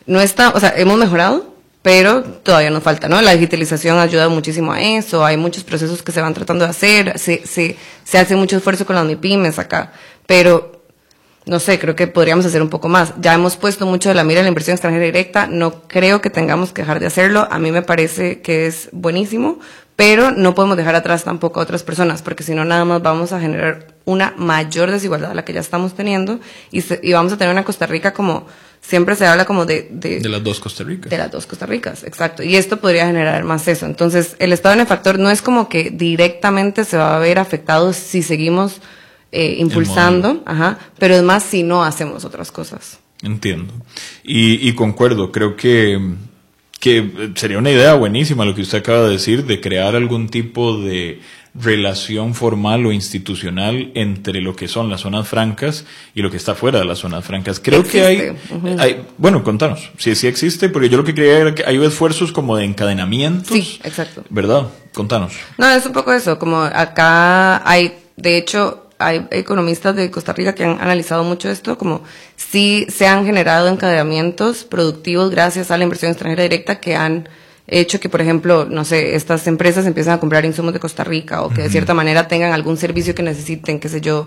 no está, o sea, hemos mejorado, pero todavía nos falta, ¿no? La digitalización ayuda muchísimo a eso, hay muchos procesos que se van tratando de hacer, se hace mucho esfuerzo con las MIPYMES acá, pero no sé, creo que podríamos hacer un poco más. Ya hemos puesto mucho de la mira en la inversión extranjera directa, no creo que tengamos que dejar de hacerlo, a mí me parece que es buenísimo, pero no podemos dejar atrás tampoco a otras personas, porque si no nada más vamos a generar una mayor desigualdad a la que ya estamos teniendo y vamos a tener una Costa Rica como siempre se habla como de las dos Costa Ricas. De las dos Costa Ricas, exacto. Y esto podría generar más eso. Entonces, el Estado benefactor no es como que directamente se va a ver afectado si seguimos impulsando, pero es más si no hacemos otras cosas. Entiendo. Y concuerdo, creo que sería una idea buenísima lo que usted acaba de decir, de crear algún tipo de relación formal o institucional entre lo que son las zonas francas y lo que está fuera de las zonas francas. Creo existe. Que hay bueno, contanos, si existe, porque yo lo que creía era que hay esfuerzos como de encadenamientos. Sí, exacto. ¿Verdad? Contanos. No, es un poco eso, como acá hay, de hecho, hay economistas de Costa Rica que han analizado mucho esto, como sí se han generado encadenamientos productivos gracias a la inversión extranjera directa que han hecho que, por ejemplo, no sé, estas empresas empiezan a comprar insumos de Costa Rica o que de cierta manera tengan algún servicio que necesiten, qué sé yo,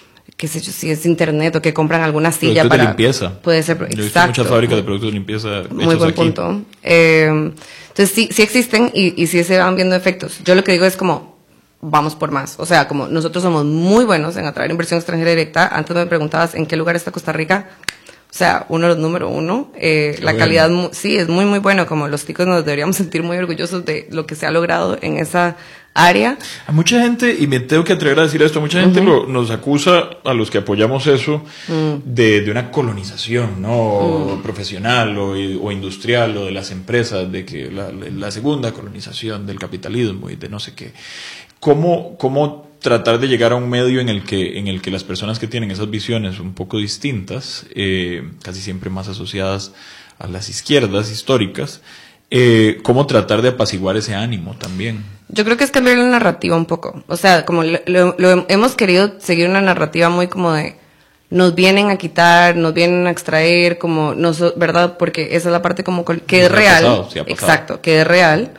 si es internet o que compran alguna silla productos para... de limpieza. Puede ser, yo he visto exacto. Muchas fábricas de productos de limpieza hechos muy buen aquí. punto. Entonces sí existen y sí se van viendo efectos. Yo lo que digo es como, vamos por más. O sea, como nosotros somos muy buenos en atraer inversión extranjera directa. Antes me preguntabas en qué lugar está Costa Rica. O sea, número uno. La calidad, sí, es muy, muy bueno. Como los ticos nos deberíamos sentir muy orgullosos de lo que se ha logrado en esa área. A mucha gente, y me tengo que atrever a decir esto, mucha gente nos acusa a los que apoyamos eso de una colonización, ¿no? Profesional o industrial o de las empresas, de que la segunda colonización del capitalismo y de no sé qué. ¿Cómo tratar de llegar a un medio en el que las personas que tienen esas visiones un poco distintas, casi siempre más asociadas a las izquierdas históricas, cómo tratar de apaciguar ese ánimo también? Yo creo que es cambiar la narrativa un poco. O sea, como hemos querido seguir una narrativa muy como de nos vienen a quitar, nos vienen a extraer, como ¿verdad? Porque esa es la parte como que es real. Sí, exacto, que es real.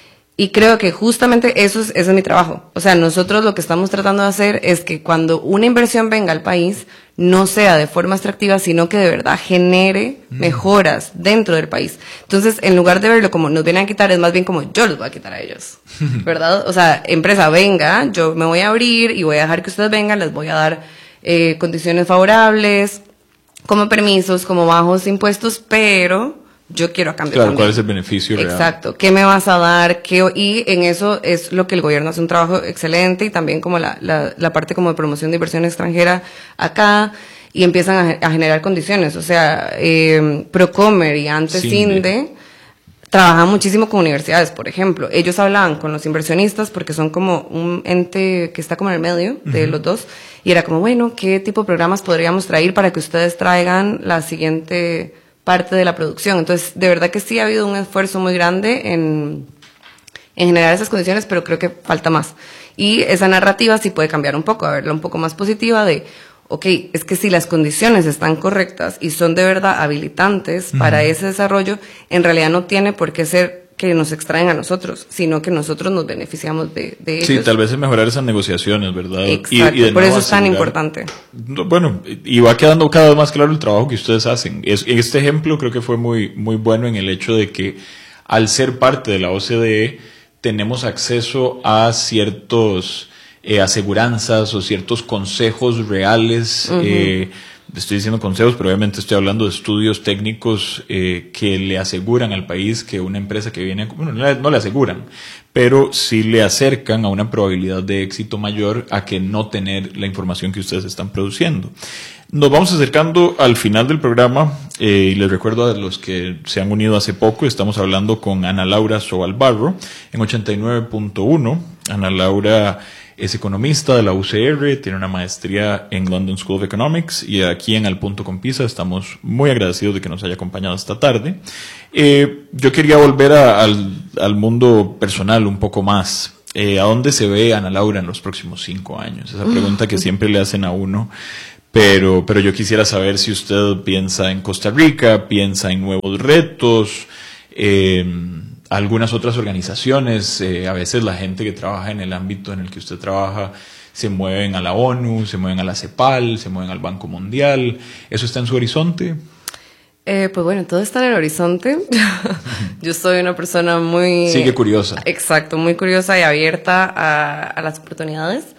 Y creo que justamente ese es mi trabajo. O sea, nosotros lo que estamos tratando de hacer es que cuando una inversión venga al país, no sea de forma extractiva, sino que de verdad genere mejoras dentro del país. Entonces, en lugar de verlo como nos vienen a quitar, es más bien como yo los voy a quitar a ellos, ¿verdad? O sea, empresa, venga, yo me voy a abrir y voy a dejar que ustedes vengan, les voy a dar condiciones favorables, como permisos, como bajos impuestos, pero yo quiero a cambio claro, también. ¿cuál es el beneficio real? Exacto. ¿Qué me vas a dar? Y en eso es lo que el gobierno hace un trabajo excelente y también como la parte como de promoción de inversión extranjera acá y empiezan a generar condiciones. O sea, Procomer y antes INDE trabajan muchísimo con universidades, por ejemplo. Ellos hablaban con los inversionistas porque son como un ente que está como en el medio de los dos y era como, bueno, ¿qué tipo de programas podríamos traer para que ustedes traigan la siguiente parte de la producción? Entonces, de verdad que sí ha habido un esfuerzo muy grande en generar esas condiciones, pero creo que falta más. Y esa narrativa sí puede cambiar un poco, a verla un poco más positiva de, ok, es que si las condiciones están correctas y son de verdad habilitantes para ese desarrollo, en realidad no tiene por qué ser que nos extraen a nosotros, sino que nosotros nos beneficiamos de ellos. Sí, tal vez es mejorar esas negociaciones, ¿verdad? Exacto, y por eso es tan importante. Bueno, y va quedando cada vez más claro el trabajo que ustedes hacen. Este ejemplo creo que fue muy, muy bueno en el hecho de que al ser parte de la OCDE tenemos acceso a ciertos aseguranzas o ciertos consejos reales. Estoy diciendo consejos, pero obviamente estoy hablando de estudios técnicos que le aseguran al país que una empresa que viene, bueno, no le aseguran, pero sí le acercan a una probabilidad de éxito mayor a que no tener la información que ustedes están produciendo. Nos vamos acercando al final del programa y les recuerdo a los que se han unido hace poco, estamos hablando con Ana Laura Sobalbarro en 89.1. Ana Laura es economista de la UCR, tiene una maestría en London School of Economics y aquí en Al Punto con Pisa estamos muy agradecidos de que nos haya acompañado esta tarde. Yo quería volver al mundo personal un poco más. ¿A dónde se ve Ana Laura en los próximos 5 años? Esa pregunta que siempre le hacen a uno. pero yo quisiera saber si usted piensa en Costa Rica, piensa en nuevos retos, algunas otras organizaciones, a veces la gente que trabaja en el ámbito en el que usted trabaja se mueven a la ONU, se mueven a la CEPAL, se mueven al Banco Mundial. ¿Eso está en su horizonte? Pues bueno, todo está en el horizonte. Yo soy una persona muy... Sigue curiosa. Exacto, muy curiosa y abierta a las oportunidades.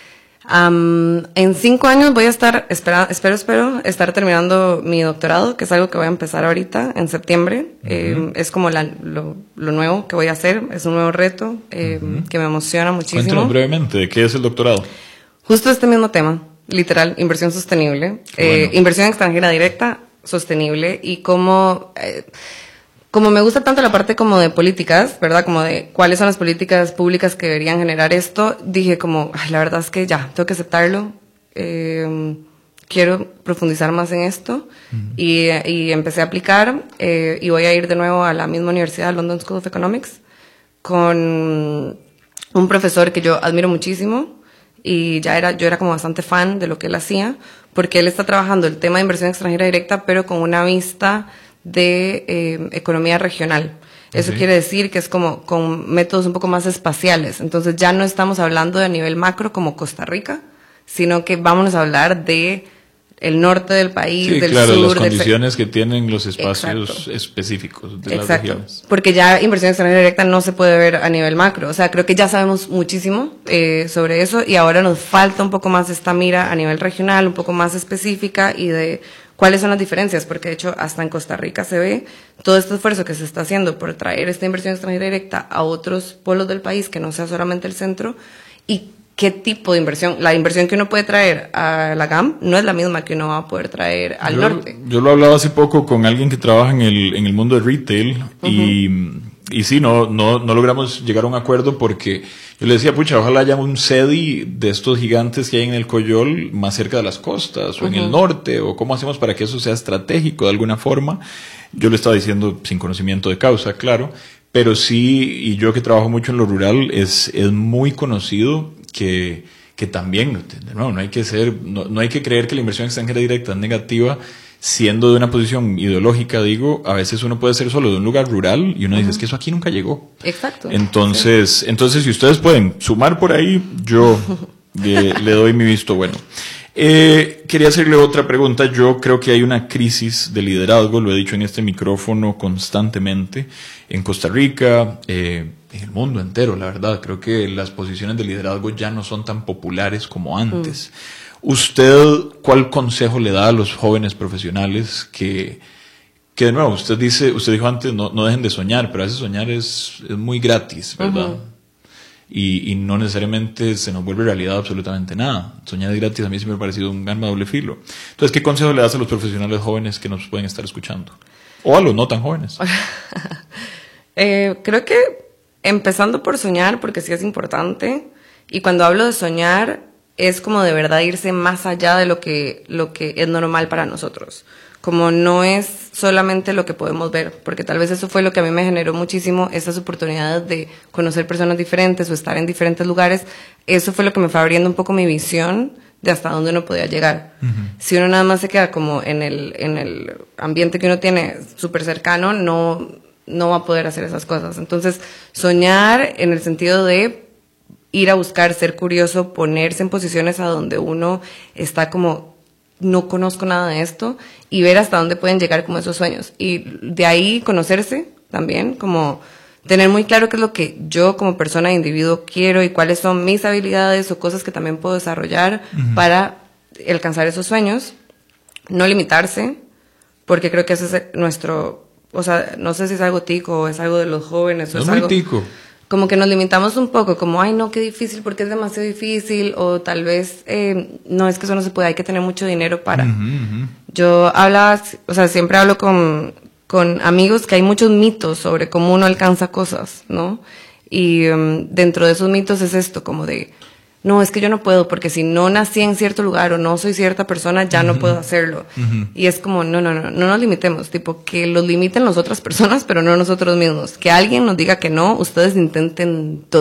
En 5 años voy a estar, espero estar terminando mi doctorado, que es algo que voy a empezar ahorita en septiembre. Es como lo nuevo que voy a hacer, es un nuevo reto que me emociona muchísimo. Cuéntanos brevemente, ¿de qué es el doctorado? Justo este mismo tema, literal, inversión sostenible, bueno. Inversión extranjera directa, sostenible, y como me gusta tanto la parte como de políticas, ¿verdad? Como de cuáles son las políticas públicas que deberían generar esto, dije como, la verdad es que ya, tengo que aceptarlo, quiero profundizar más en esto, y empecé a aplicar, y voy a ir de nuevo a la misma universidad, London School of Economics, con un profesor que yo admiro muchísimo, y yo era como bastante fan de lo que él hacía, porque él está trabajando el tema de inversión extranjera directa, pero con una vista de economía regional. Eso quiere decir que es como con métodos un poco más espaciales. Entonces ya no estamos hablando de nivel macro como Costa Rica, sino que vamos a hablar de el norte del país, sí, del claro, sur. Las condiciones que tienen los espacios Exacto. específicos de las Exacto. regiones. Porque ya inversión extranjera directa no se puede ver a nivel macro. O sea, creo que ya sabemos muchísimo sobre eso, y ahora nos falta un poco más esta mira a nivel regional, un poco más específica, y de cuáles son las diferencias, porque de hecho hasta en Costa Rica se ve todo este esfuerzo que se está haciendo por traer esta inversión extranjera directa a otros polos del país, que no sea solamente el centro, y qué tipo de inversión. La inversión que uno puede traer a la GAM no es la misma que uno va a poder traer al norte. Yo lo hablaba hace poco con alguien que trabaja en el mundo de retail, y sí, no logramos llegar a un acuerdo, porque yo le decía, pucha, ojalá haya un CEDI de estos gigantes que hay en el Coyol más cerca de las costas, o en el norte, o cómo hacemos para que eso sea estratégico de alguna forma. Yo le estaba diciendo sin conocimiento de causa, claro, pero sí, y yo que trabajo mucho en lo rural, es muy conocido que también, de nuevo, no hay que creer que la inversión extranjera directa es negativa, siendo de una posición ideológica. Digo, a veces uno puede ser solo de un lugar rural y uno dice, es que eso aquí nunca llegó. Exacto. Entonces, si ustedes pueden sumar por ahí, yo le doy mi visto bueno. Quería hacerle otra pregunta. Yo creo que hay una crisis de liderazgo, lo he dicho en este micrófono constantemente, en Costa Rica, en el mundo entero, la verdad. Creo que las posiciones de liderazgo ya no son tan populares como antes. ¿Usted cuál consejo le da a los jóvenes profesionales que de nuevo, usted dijo antes, no dejen de soñar, pero a veces soñar es muy gratis, ¿verdad? Y no necesariamente se nos vuelve realidad absolutamente nada. Soñar es gratis, a mí siempre me ha parecido un arma de doble filo. Entonces, ¿qué consejo le das a los profesionales jóvenes que nos pueden estar escuchando? O a los no tan jóvenes. Creo que empezando por soñar, porque sí es importante, y cuando hablo de soñar, es como de verdad irse más allá de lo que es normal para nosotros. Como no es solamente lo que podemos ver, porque tal vez eso fue lo que a mí me generó muchísimo, esas oportunidades de conocer personas diferentes o estar en diferentes lugares. Eso fue lo que me fue abriendo un poco mi visión de hasta dónde uno podía llegar. Si uno nada más se queda como en el ambiente que uno tiene súper cercano, no va a poder hacer esas cosas. Entonces, soñar en el sentido de ir a buscar, ser curioso, ponerse en posiciones a donde uno está como, no conozco nada de esto, y ver hasta dónde pueden llegar como esos sueños. Y de ahí conocerse también, como tener muy claro qué es lo que yo como persona e individuo quiero y cuáles son mis habilidades o cosas que también puedo desarrollar para alcanzar esos sueños. No limitarse, porque creo que ese es nuestro, o sea, no sé si es algo tico o es algo de los jóvenes. O es es muy algo tico. Como que nos limitamos un poco, como, ay, no, qué difícil, porque es demasiado difícil, o tal vez, no, es que eso no se puede, hay que tener mucho dinero para. Yo hablaba, o sea, siempre hablo con amigos que hay muchos mitos sobre cómo uno alcanza cosas, ¿no? Y dentro de esos mitos es esto, como de, no, es que yo no puedo, porque si no nací en cierto lugar o no soy cierta persona, ya no puedo hacerlo. Y es como, no nos limitemos, tipo, que los limiten las otras personas, pero no nosotros mismos. Que alguien nos diga que no, ustedes intenten todo.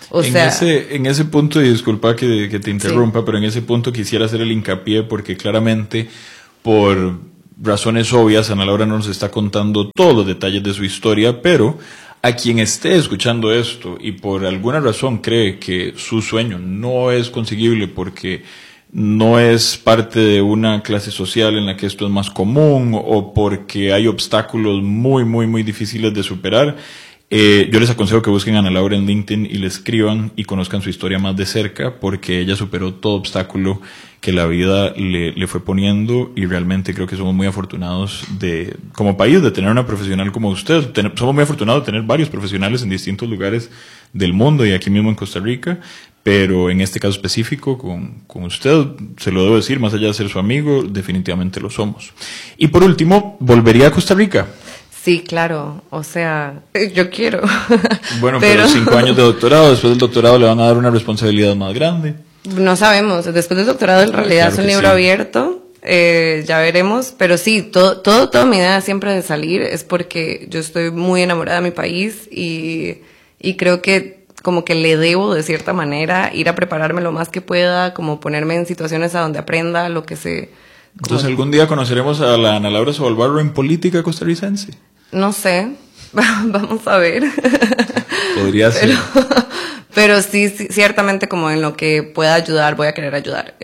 En ese punto, y disculpa que te interrumpa, sí, pero en ese punto quisiera hacer el hincapié porque claramente, por razones obvias, Ana Laura no nos está contando todos los detalles de su historia, pero a quien esté escuchando esto y por alguna razón cree que su sueño no es conseguible porque no es parte de una clase social en la que esto es más común o porque hay obstáculos muy, muy, muy difíciles de superar, yo les aconsejo que busquen a Ana Laura en LinkedIn y le escriban y conozcan su historia más de cerca, porque ella superó todo obstáculo que la vida le fue poniendo, y realmente creo que somos muy afortunados como país de tener una profesional como usted. Somos muy afortunados de tener varios profesionales en distintos lugares del mundo y aquí mismo en Costa Rica, pero en este caso específico con usted, se lo debo decir, más allá de ser su amigo, definitivamente lo somos. Y por último, ¿volvería a Costa Rica? Sí, claro, o sea, yo quiero. Bueno, pero 5 años de doctorado, después del doctorado le van a dar una responsabilidad más grande. No sabemos, después del doctorado en realidad claro es un libro abierto, ya veremos, pero sí, toda mi idea siempre de salir es porque yo estoy muy enamorada de mi país y creo que como que le debo de cierta manera ir a prepararme lo más que pueda, como ponerme en situaciones a donde aprenda lo que sé. Entonces, ¿algún día conoceremos a la Ana Laura Sobalbarro en política costarricense? No sé, vamos a ver. Podría ser. Pero sí, ciertamente como en lo que pueda ayudar, voy a querer ayudar.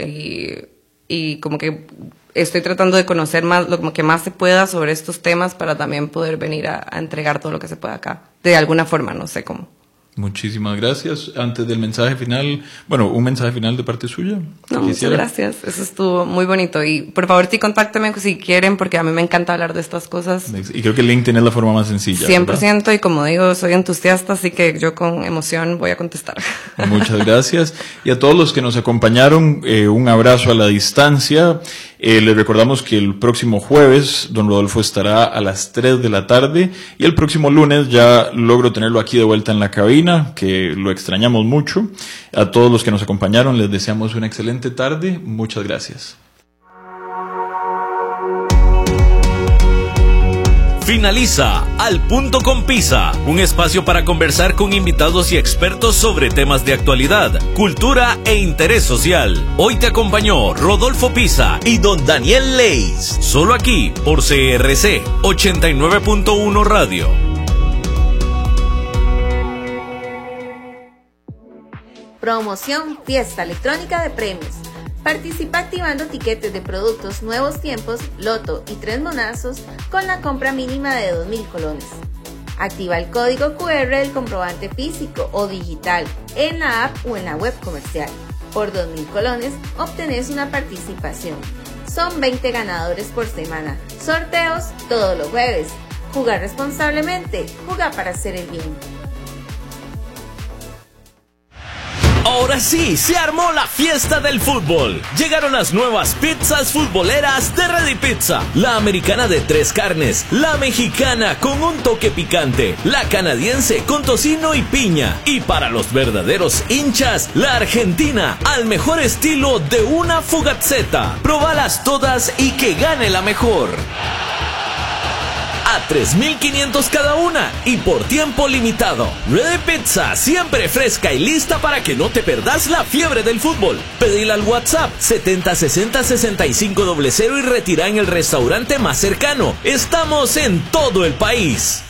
Y como que estoy tratando de conocer más, lo que más se pueda sobre estos temas para también poder venir a entregar todo lo que se pueda acá. De alguna forma, no sé cómo. Muchísimas gracias. Antes del mensaje final, un mensaje final de parte suya. No, muchas gracias. Eso estuvo muy bonito. Y por favor, sí, contáctenme si quieren, porque a mí me encanta hablar de estas cosas. Y creo que LinkedIn es la forma más sencilla. 100%, ¿verdad? Y como digo, soy entusiasta, así que yo con emoción voy a contestar. Muchas gracias. Y a todos los que nos acompañaron, un abrazo a la distancia. Les recordamos que el próximo jueves don Rodolfo estará a las 3 de la tarde y el próximo lunes ya logro tenerlo aquí de vuelta en la cabina, que lo extrañamos mucho. A todos los que nos acompañaron les deseamos una excelente tarde. Muchas gracias. Finaliza Al Punto con Pisa, un espacio para conversar con invitados y expertos sobre temas de actualidad, cultura e interés social. Hoy te acompañó Rodolfo Pisa y don Daniel Leis, solo aquí por CRC 89.1 Radio. Promoción Fiesta Electrónica de Premios. Participa activando tiquetes de productos Nuevos Tiempos, Loto y 3 monazos con la compra mínima de 2.000 colones. Activa el código QR del comprobante físico o digital en la app o en la web comercial. Por 2.000 colones obtenés una participación. Son 20 ganadores por semana. Sorteos todos los jueves. Jugar responsablemente. Jugar para hacer el bien. Ahora sí, se armó la fiesta del fútbol. Llegaron las nuevas pizzas futboleras de Ready Pizza. La americana de 3 carnes, la mexicana con un toque picante, la canadiense con tocino y piña. Y para los verdaderos hinchas, la argentina al mejor estilo de una fugazzetta. Probalas todas y que gane la mejor. A 3.500 cada una y por tiempo limitado. Ready Pizza, siempre fresca y lista para que no te perdas la fiebre del fútbol. Pedila al WhatsApp 7060-6500 y retira en el restaurante más cercano. Estamos en todo el país.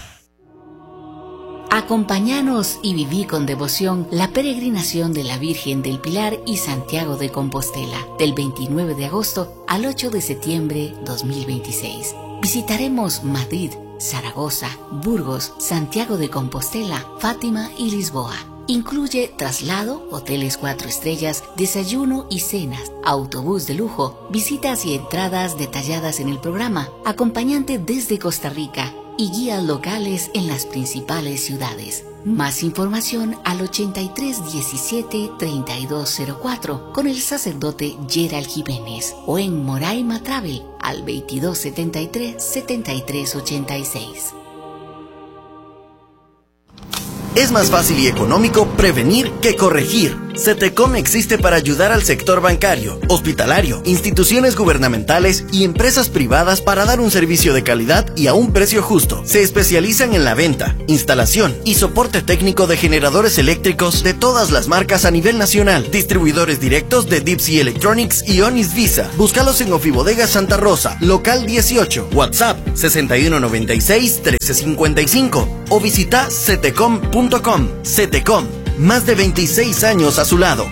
Acompáñanos y viví con devoción la peregrinación de la Virgen del Pilar y Santiago de Compostela, del 29 de agosto al 8 de septiembre 2026. Visitaremos Madrid, Zaragoza, Burgos, Santiago de Compostela, Fátima y Lisboa. Incluye traslado, hoteles 4 estrellas, desayuno y cenas, autobús de lujo, visitas y entradas detalladas en el programa, acompañante desde Costa Rica y guías locales en las principales ciudades. Más información al 8317-3204 con el sacerdote Gerald Jiménez o en Moraima Travel al 2273-7386. Es más fácil y económico prevenir que corregir. CETECOM existe para ayudar al sector bancario, hospitalario, instituciones gubernamentales y empresas privadas para dar un servicio de calidad y a un precio justo. Se especializan en la venta, instalación y soporte técnico de generadores eléctricos de todas las marcas a nivel nacional. Distribuidores directos de Deep Sea Electronics y Onis Visa. Búscalos en Ofibodega Santa Rosa, local 18, WhatsApp 6196-1355 o visita cetecom.com. CETECOM, más de 26 años a su lado.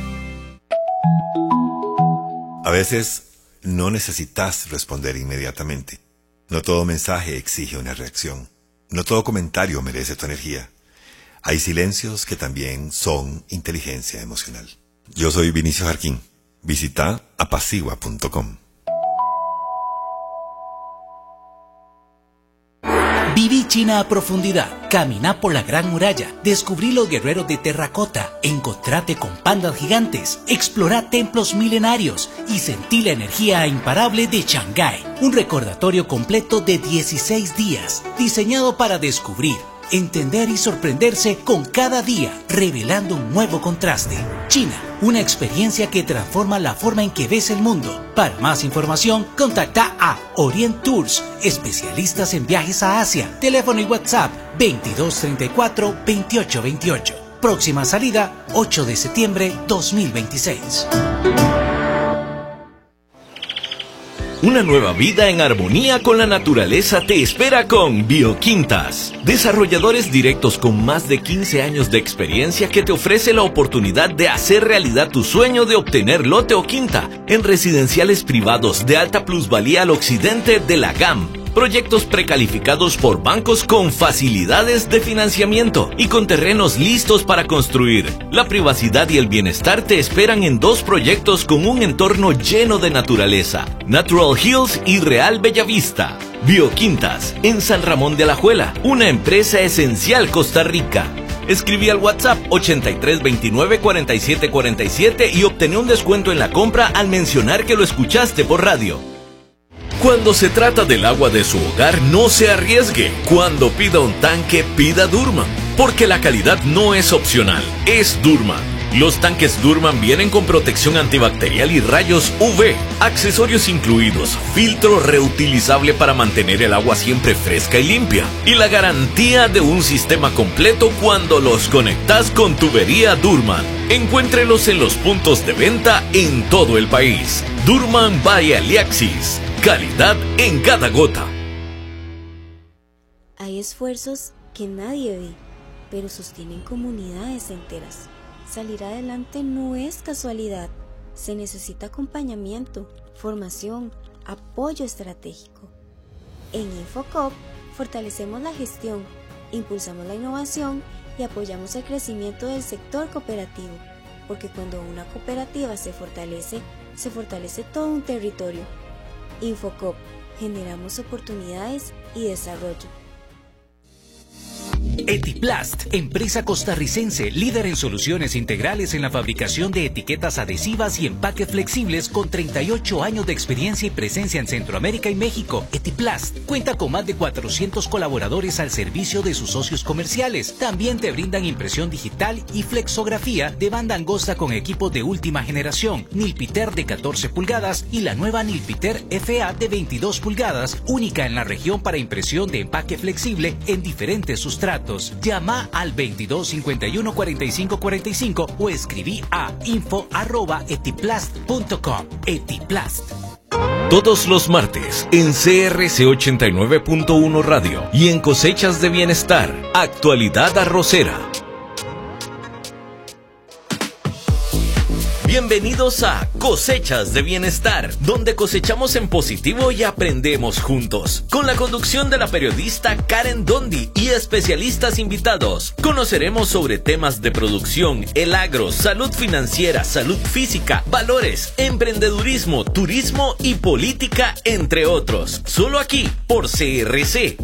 A veces no necesitas responder inmediatamente. No todo mensaje exige una reacción. No todo comentario merece tu energía. Hay silencios que también son inteligencia emocional. Yo soy Vinicio Jarquín. Visita apacigua.com. Viví China a profundidad, caminá por la Gran Muralla, descubrí los guerreros de terracota, encontrate con pandas gigantes, explorá templos milenarios y sentí la energía imparable de Shanghái. Un recordatorio completo de 16 días, diseñado para descubrir, entender y sorprenderse con cada día, revelando un nuevo contraste. China, una experiencia que transforma la forma en que ves el mundo. Para más información, contacta a Orient Tours, especialistas en viajes a Asia. Teléfono y WhatsApp 2234-2828. Próxima salida 8 de septiembre 2026. Una nueva vida en armonía con la naturaleza te espera con Bioquintas. Desarrolladores directos con más de 15 años de experiencia que te ofrece la oportunidad de hacer realidad tu sueño de obtener lote o quinta en residenciales privados de alta plusvalía al occidente de la GAM. Proyectos precalificados por bancos con facilidades de financiamiento y con terrenos listos para construir. La privacidad y el bienestar te esperan en 2 proyectos con un entorno lleno de naturaleza: Natural Hills y Real Bellavista. Bioquintas, en San Ramón de Alajuela, una empresa esencial Costa Rica. Escribí al WhatsApp 8329-4747 y obtené un descuento en la compra al mencionar que lo escuchaste por radio. Cuando se trata del agua de su hogar, no se arriesgue. Cuando pida un tanque, pida Durman, porque la calidad no es opcional, es Durman. Los tanques Durman vienen con protección antibacterial y rayos UV, accesorios incluidos, filtro reutilizable para mantener el agua siempre fresca y limpia, y la garantía de un sistema completo cuando los conectas con tubería Durman. Encuéntrelos en los puntos de venta en todo el país. Durman by Aliaxis. Calidad en cada gota. Hay esfuerzos que nadie ve, pero sostienen comunidades enteras. Salir adelante no es casualidad. Se necesita acompañamiento, formación, apoyo estratégico. En Infocop fortalecemos la gestión, impulsamos la innovación y apoyamos el crecimiento del sector cooperativo, porque cuando una cooperativa se fortalece todo un territorio. Infocop, generamos oportunidades y desarrollo. Etiplast, empresa costarricense líder en soluciones integrales en la fabricación de etiquetas adhesivas y empaques flexibles con 38 años de experiencia y presencia en Centroamérica y México. Etiplast cuenta con más de 400 colaboradores al servicio de sus socios comerciales. También te brindan impresión digital y flexografía de banda angosta con equipos de última generación, Nilpiter de 14 pulgadas y la nueva Nilpiter FA de 22 pulgadas, única en la región para impresión de empaque flexible en diferentes sustratos. Llama al 2251-4545 o escribí a info@etiplast.com. Etiplast. Todos los martes en CRC 89.1 Radio y en Cosechas de Bienestar, Actualidad Arrocera. Bienvenidos a Cosechas de Bienestar, donde cosechamos en positivo y aprendemos juntos. Con la conducción de la periodista Karen Dondi y especialistas invitados, conoceremos sobre temas de producción, el agro, salud financiera, salud física, valores, emprendedurismo, turismo y política, entre otros. Solo aquí, por CRC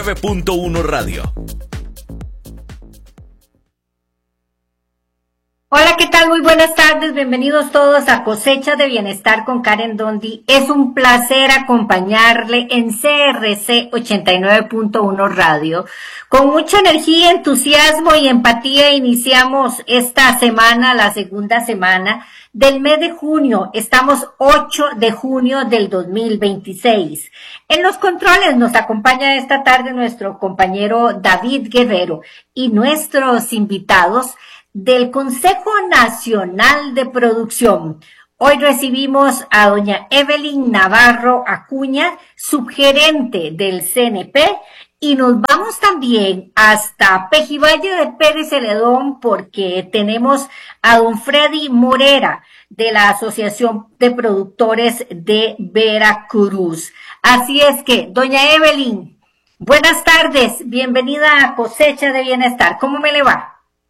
89.1 Radio. Hola, ¿qué tal? Muy buenas tardes, bienvenidos todos a Cosecha de Bienestar con Karen Dondi. Es un placer acompañarle en CRC 89.1 Radio. Con mucha energía, entusiasmo y empatía iniciamos esta semana, la segunda semana del mes de junio. Estamos 8 de junio del 2026. En los controles nos acompaña esta tarde nuestro compañero David Guerrero y nuestros invitados del Consejo Nacional de Producción. Hoy recibimos a doña Evelyn Navarro Acuña, subgerente del CNP, y nos vamos también hasta Pejivalle de Pérez Celedón porque tenemos a don Freddy Morera de la Asociación de Productores de Veracruz. Así es que, doña Evelyn, buenas tardes, bienvenida a Cosecha de Bienestar. ¿Cómo me le va?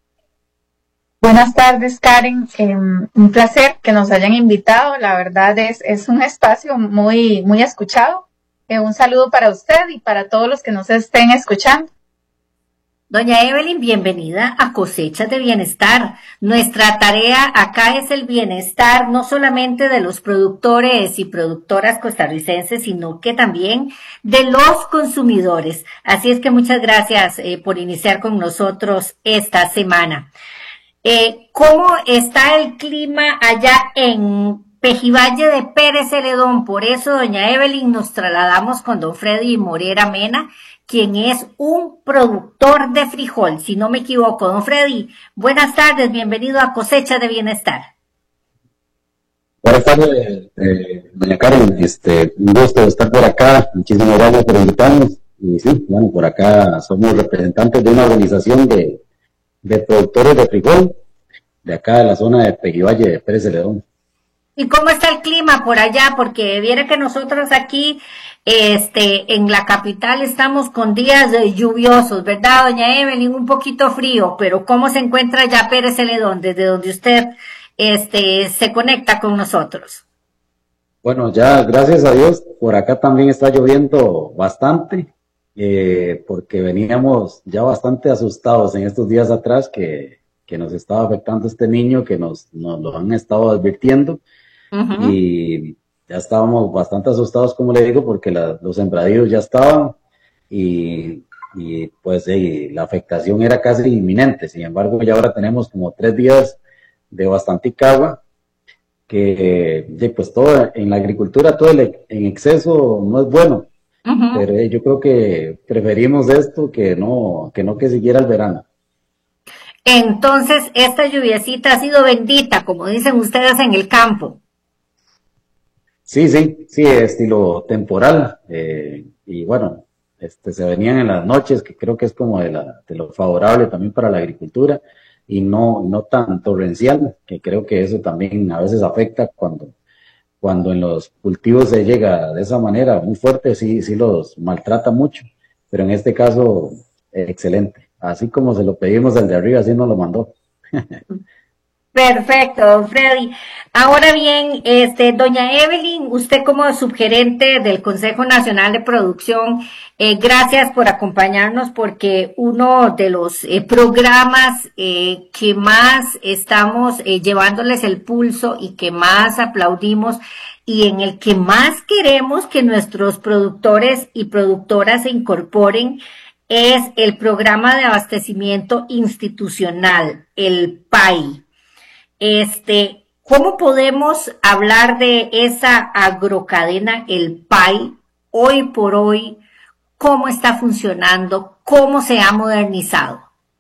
Buenas tardes, Karen. Un placer que nos hayan invitado. La verdad es un espacio muy escuchado. Un saludo para usted y para todos los que nos estén escuchando. Doña Evelyn, bienvenida a Cosechas de Bienestar. Nuestra tarea acá es el bienestar no solamente de los productores y productoras costarricenses, sino que también de los consumidores. Así es que muchas gracias por iniciar con nosotros esta semana. ¿Cómo está el clima allá en Pejivalle de Pérez Celedón? Por eso, doña Evelyn, nos trasladamos con don Freddy Morera Mena, quien es un productor de frijol, si no me equivoco. Don Freddy, buenas tardes, bienvenido a Cosecha de Bienestar. Buenas tardes, doña Karen, un gusto estar por acá, muchísimas gracias por invitarnos. Y sí, bueno, por acá somos representantes de una organización de productores de frijol, de acá de la zona de Pejivalle de Pérez Celedón. ¿Y cómo está el clima por allá? Porque viera que nosotros aquí, en la capital estamos con días lluviosos, ¿verdad, doña Evelyn? Un poquito frío, pero ¿cómo se encuentra allá Pérez Celedón, desde donde usted, se conecta con nosotros? Bueno, ya, gracias a Dios, por acá también está lloviendo bastante, porque veníamos ya bastante asustados en estos días atrás que nos estaba afectando este niño, que nos lo han estado advirtiendo. Uh-huh. Y ya estábamos bastante asustados, como le digo, porque los sembradíos ya estaban y pues la afectación era casi inminente. Sin embargo, ya ahora tenemos como 3 días de bastante agua, que pues todo en la agricultura, todo en exceso no es bueno. Uh-huh. Pero yo creo que preferimos esto que siguiera el verano. Entonces, esta lluviecita ha sido bendita, como dicen ustedes en el campo. Sí, estilo temporal. Y bueno, se venían en las noches, que creo que es como de lo favorable también para la agricultura, y no tan torrencial, que creo que eso también a veces afecta cuando en los cultivos se llega de esa manera muy fuerte, sí los maltrata mucho, pero en este caso, excelente. Así como se lo pedimos al de arriba, así nos lo mandó. Perfecto, don Freddy. Ahora bien, doña Evelyn, usted como subgerente del Consejo Nacional de Producción, gracias por acompañarnos porque uno de los programas que más estamos llevándoles el pulso y que más aplaudimos y en el que más queremos que nuestros productores y productoras se incorporen es el programa de abastecimiento institucional, el PAI. ¿Cómo podemos hablar de esa agrocadena, el PAI, hoy por hoy? ¿Cómo está funcionando? ¿Cómo se ha modernizado?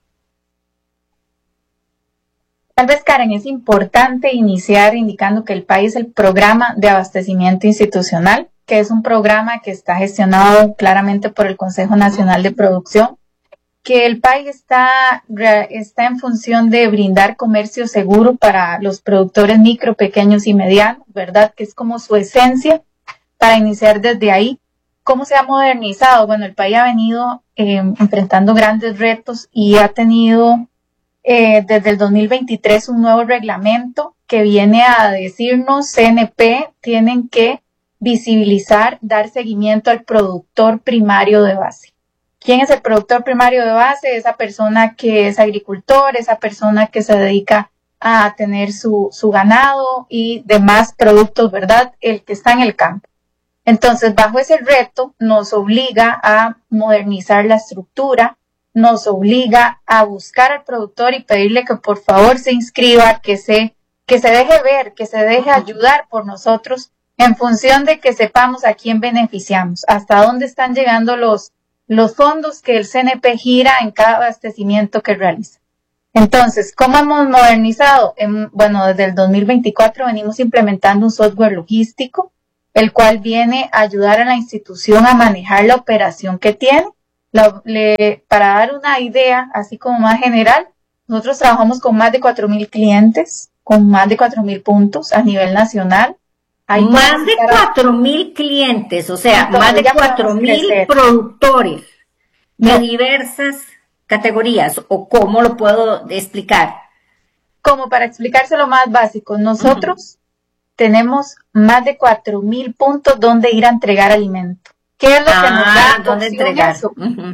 Tal vez, Karen, es importante iniciar indicando que el PAI es el Programa de Abastecimiento Institucional, que es un programa que está gestionado claramente por el Consejo Nacional de Producción, que el PAI está en función de brindar comercio seguro para los productores micro, pequeños y medianos, ¿verdad? Que es como su esencia, para iniciar desde ahí. ¿Cómo se ha modernizado? Bueno, el PAI ha venido enfrentando grandes retos y ha tenido desde el 2023 un nuevo reglamento que viene a decirnos, CNP, tienen que visibilizar, dar seguimiento al productor primario de base. ¿Quién es el productor primario de base? Esa persona que es agricultor, esa persona que se dedica a tener su ganado y demás productos, ¿verdad? El que está en el campo. Entonces, bajo ese reto, nos obliga a modernizar la estructura, nos obliga a buscar al productor y pedirle que por favor se inscriba, que se deje ver, que se deje ayudar por nosotros en función de que sepamos a quién beneficiamos, hasta dónde están llegando los fondos que el CNP gira en cada abastecimiento que realiza. Entonces, ¿cómo hemos modernizado? Bueno, desde el 2024 venimos implementando un software logístico, el cual viene a ayudar a la institución a manejar la operación que tiene. Para dar una idea, así como más general, nosotros trabajamos con más de 4,000 clientes, con más de 4,000 puntos a nivel nacional. Hay más de 4,000 clientes, o sea, más de 4,000 productores de diversas categorías, o cómo lo puedo explicar. Como para explicárselo más básico, nosotros tenemos más de 4,000 puntos donde ir a entregar alimento. ¿Qué es lo que nos da dónde entregar? Eso?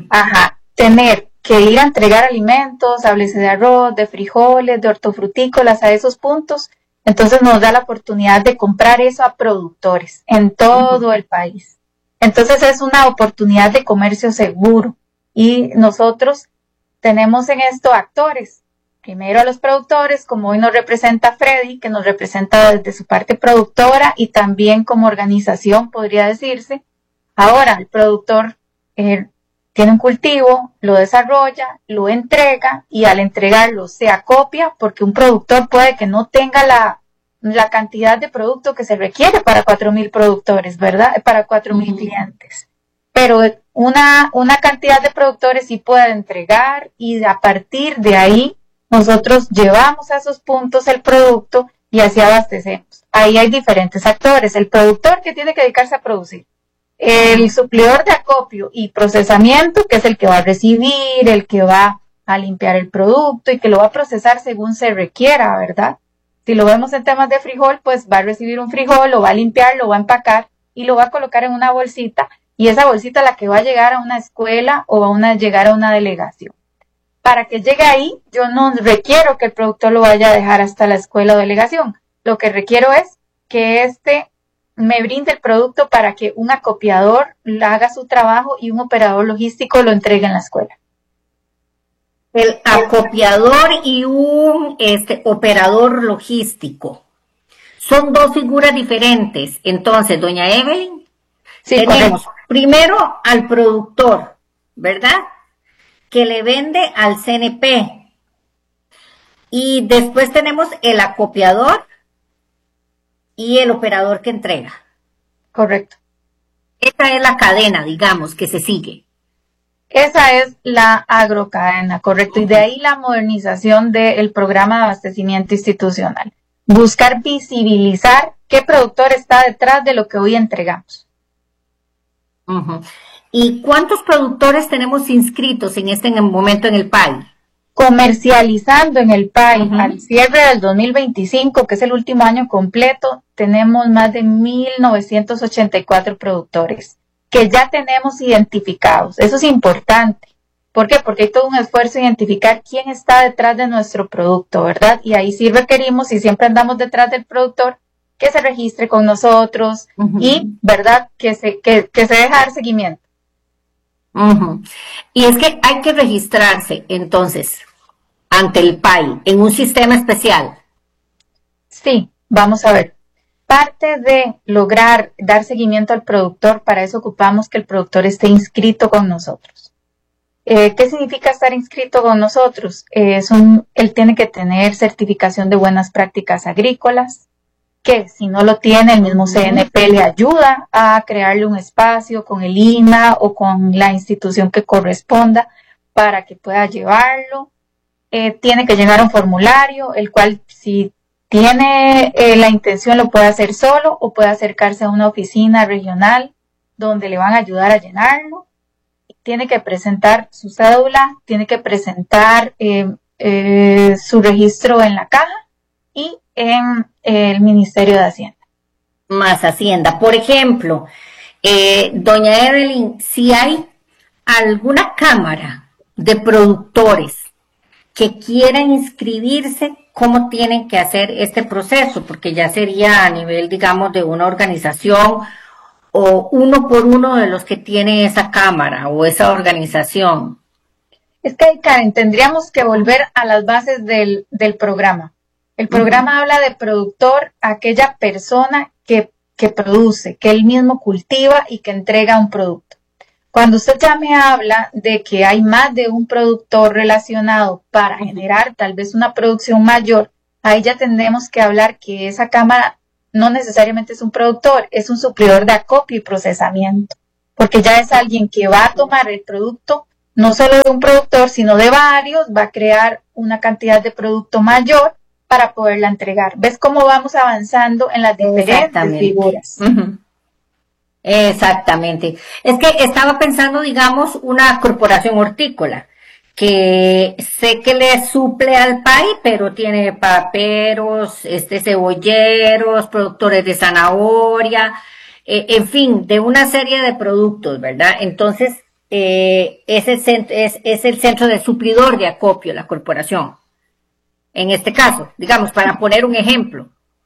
Tener que ir a entregar alimentos, háblese de arroz, de frijoles, de hortofrutícolas a esos puntos. Entonces nos da la oportunidad de comprar eso a productores en todo el país. Entonces es una oportunidad de comercio seguro y nosotros tenemos en esto actores. Primero a los productores, como hoy nos representa Freddy, que nos representa desde su parte productora y también como organización, podría decirse. Ahora el productor tiene un cultivo, lo desarrolla, lo entrega y al entregarlo se acopia porque un productor puede que no tenga la cantidad de producto que se requiere para 4,000 productores, ¿verdad? Para 4,000 clientes. Pero una cantidad de productores sí puede entregar y a partir de ahí nosotros llevamos a esos puntos el producto y así abastecemos. Ahí hay diferentes actores. El productor que tiene que dedicarse a producir. El suplidor de acopio y procesamiento, que es el que va a recibir, el que va a limpiar el producto y que lo va a procesar según se requiera, ¿verdad? Si lo vemos en temas de frijol, pues va a recibir un frijol, lo va a limpiar, lo va a empacar y lo va a colocar en una bolsita y esa bolsita es la que va a llegar a una escuela o llegar a una delegación. Para que llegue ahí, yo no requiero que el productor lo vaya a dejar hasta la escuela o delegación. Lo que requiero es que me brinde el producto para que un acopiador haga su trabajo y un operador logístico lo entregue en la escuela. El acopiador y un operador logístico son dos figuras diferentes. Entonces, doña Evelyn, sí, tenemos primero al productor, ¿verdad? Que le vende al CNP. Y después tenemos el acopiador y el operador que entrega. Correcto. Esa es la cadena, digamos, que se sigue. Esa es la agrocadena, correcto. Y de ahí la modernización del programa de abastecimiento institucional. Buscar visibilizar qué productor está detrás de lo que hoy entregamos. ¿Y cuántos productores tenemos inscritos en este momento en el PAI? Comercializando en el PAI al cierre del 2025, que es el último año completo, tenemos más de 1,984 productores que ya tenemos identificados. Eso es importante. ¿Por qué? Porque hay todo un esfuerzo de identificar quién está detrás de nuestro producto, ¿verdad? Y ahí sí requerimos, y siempre andamos detrás del productor, que se registre con nosotros y, ¿verdad? Que se deje dar seguimiento. Y es que hay que registrarse, entonces, ante el PAI, en un sistema especial. Sí, vamos a ver. Parte de lograr dar seguimiento al productor, para eso ocupamos que el productor esté inscrito con nosotros. ¿Qué significa estar inscrito con nosotros? Él tiene que tener certificación de buenas prácticas agrícolas, que si no lo tiene, el mismo CNP le ayuda a crearle un espacio con el INA o con la institución que corresponda para que pueda llevarlo. Tiene que llenar un formulario, el cual si tiene la intención lo puede hacer solo o puede acercarse a una oficina regional donde le van a ayudar a llenarlo. Tiene que presentar su cédula, tiene que presentar su registro en la caja y en el Ministerio de Hacienda. Más Hacienda. Por ejemplo, doña Evelyn, si hay alguna cámara de productores que quieran inscribirse, cómo tienen que hacer este proceso, porque ya sería a nivel, digamos, de una organización o uno por uno de los que tiene esa cámara o esa organización. Es que, Karen, tendríamos que volver a las bases del programa. El programa habla de productor, aquella persona que produce, que él mismo cultiva y que entrega un producto. Cuando usted ya me habla de que hay más de un productor relacionado para generar tal vez una producción mayor, ahí ya tendremos que hablar que esa cámara no necesariamente es un productor, es un suplidor de acopio y procesamiento, porque ya es alguien que va a tomar el producto, no solo de un productor, sino de varios, va a crear una cantidad de producto mayor para poderla entregar. ¿Ves cómo vamos avanzando en las diferentes figuras? Exactamente. Es que estaba pensando, digamos, una corporación hortícola, que sé que le suple al país, pero tiene paperos, cebolleros, productores de zanahoria, en fin, de una serie de productos, ¿verdad? Entonces, es el centro de suplidor de acopio, la corporación. En este caso, digamos, para poner un ejemplo.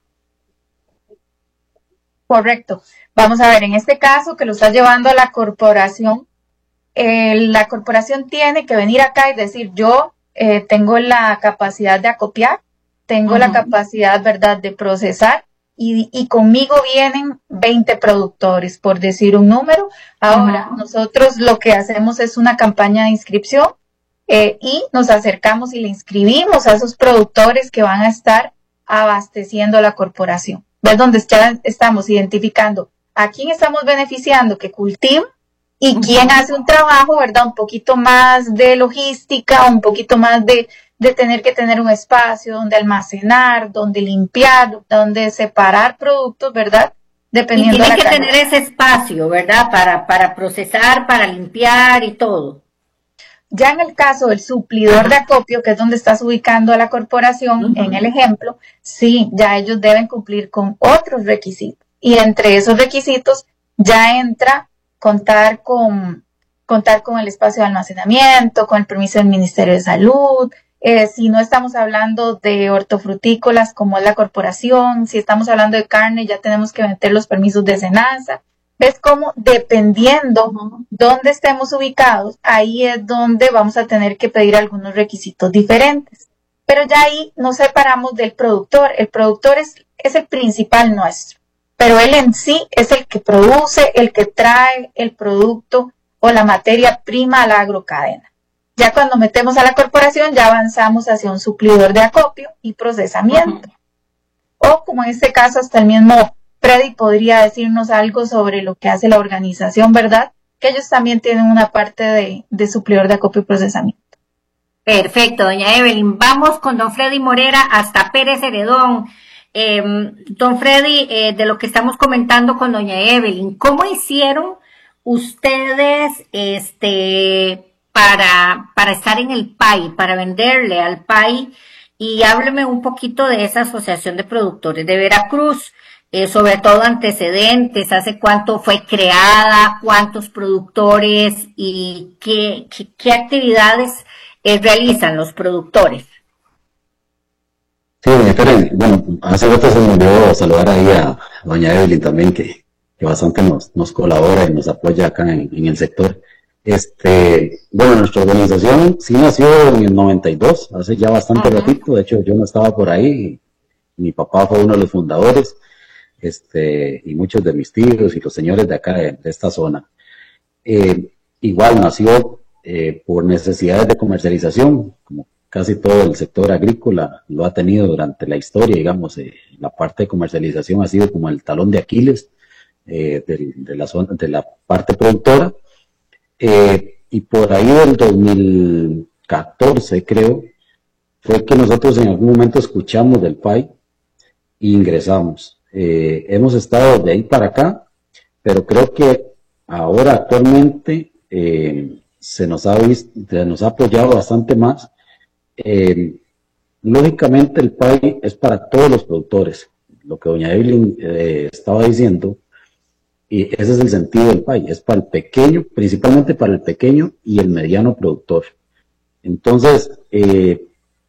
Correcto. Vamos a ver, en este caso que lo estás llevando a la corporación tiene que venir acá y decir, yo tengo la capacidad de acopiar, tengo la capacidad, ¿verdad?, de procesar, y conmigo vienen 20 productores, por decir un número. Ahora, nosotros lo que hacemos es una campaña de inscripción, y nos acercamos y le inscribimos a esos productores que van a estar abasteciendo la corporación. ¿Ves? Donde estamos identificando a quién estamos beneficiando que cultiva y quién hace un trabajo, ¿verdad? Un poquito más de logística, un poquito más de tener que tener un espacio donde almacenar, donde limpiar, donde separar productos, ¿verdad? Dependiendo de la calidad. Y tiene que tener ese espacio, ¿verdad? Para procesar, para limpiar y todo. Ya en el caso del suplidor de acopio, que es donde estás ubicando a la corporación, en el ejemplo, sí, ya ellos deben cumplir con otros requisitos. Y entre esos requisitos ya entra contar con el espacio de almacenamiento, con el permiso del Ministerio de Salud. Si no estamos hablando de hortofrutícolas como es la corporación, si estamos hablando de carne, ya tenemos que meter los permisos de SENASA. ¿Ves cómo dependiendo dónde estemos ubicados, ahí es donde vamos a tener que pedir algunos requisitos diferentes? Pero ya ahí nos separamos del productor. El productor es el principal nuestro, pero él en sí es el que produce, el que trae el producto o la materia prima a la agrocadena. Ya cuando metemos a la corporación ya avanzamos hacia un suplidor de acopio y procesamiento. O como en este caso hasta el mismo Freddy podría decirnos algo sobre lo que hace la organización, ¿verdad? Que ellos también tienen una parte de suplidor de acopio y procesamiento. Perfecto, doña Evelyn. Vamos con don Freddy Morera hasta Pérez Heredón. Don Freddy, de lo que estamos comentando con doña Evelyn, ¿cómo hicieron ustedes para estar en el PAI, para venderle al PAI? Y hábleme un poquito de esa Asociación de Productores de Veracruz. Sobre todo antecedentes, hace cuánto fue creada, cuántos productores y qué actividades realizan los productores. Sí, doña Karen, bueno, hace rato se me olvidó saludar ahí a doña Evelyn también, que bastante nos colabora y nos apoya acá en el sector. Bueno, nuestra organización sí nació en el 92, hace ya bastante ratito. De hecho yo no estaba por ahí, mi papá fue uno de los fundadores. Y muchos de mis tíos y los señores de acá de esta zona. Igual nació por necesidades de comercialización, como casi todo el sector agrícola lo ha tenido durante la historia, digamos. La parte de comercialización ha sido como el talón de Aquiles de la parte productora, y por ahí del 2014 creo fue que nosotros en algún momento escuchamos del PAI e ingresamos. Hemos estado de ahí para acá, pero creo que ahora actualmente se nos ha apoyado bastante más. Lógicamente el PAI es para todos los productores, lo que doña Evelyn estaba diciendo, y ese es el sentido del PAI, es para el pequeño, principalmente para el pequeño y el mediano productor. Entonces,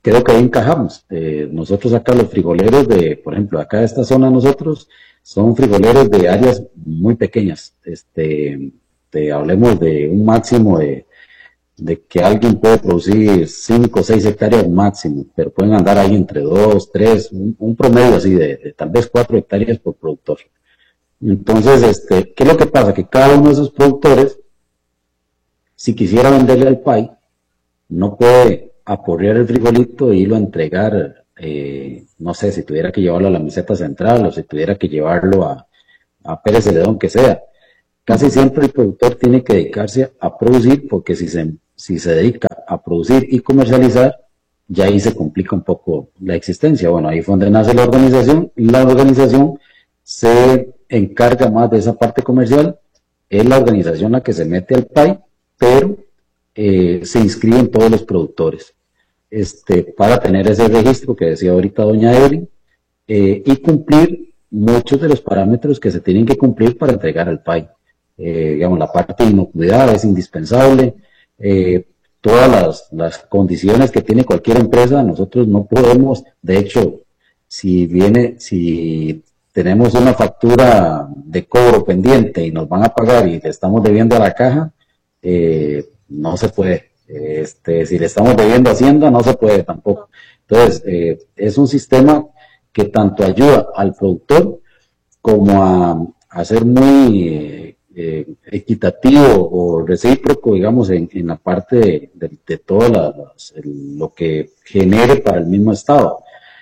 creo que ahí encajamos. Nosotros acá los frigoleros por ejemplo, acá de esta zona nosotros son frigoleros de áreas muy pequeñas. Hablemos de un máximo de que alguien puede producir 5 o 6 hectáreas máximo, pero pueden andar ahí entre 2, 3, un promedio así de tal vez 4 hectáreas por productor. Entonces, ¿qué es lo que pasa? Que cada uno de esos productores, si quisiera venderle al PAI, no puede aporrear el frijolito e irlo a entregar, no sé, si tuviera que llevarlo a la meseta central o si tuviera que llevarlo a Pérez Celedón, que sea. Casi siempre el productor tiene que dedicarse a producir, porque si se dedica a producir y comercializar, ya ahí se complica un poco la existencia. Bueno, ahí fue donde nace la organización, y la organización se encarga más de esa parte comercial. Es la organización la que se mete al PAI, pero se inscriben todos los productores para tener ese registro que decía ahorita doña Evelyn, y cumplir muchos de los parámetros que se tienen que cumplir para entregar al PAI. Digamos, la parte de inocuidad es indispensable, todas las condiciones que tiene cualquier empresa. Nosotros no podemos, de hecho, si tenemos una factura de cobro pendiente y nos van a pagar y le estamos debiendo a la caja, no se puede. Si le estamos debiendo a Hacienda, no se puede tampoco. Entonces, es un sistema que tanto ayuda al productor como a ser muy equitativo o recíproco, digamos, en la parte de todo lo que genere para el mismo Estado.